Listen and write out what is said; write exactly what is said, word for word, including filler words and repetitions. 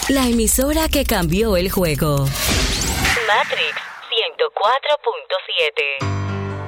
La emisora que cambió el juego. Matrix ciento cuatro punto siete.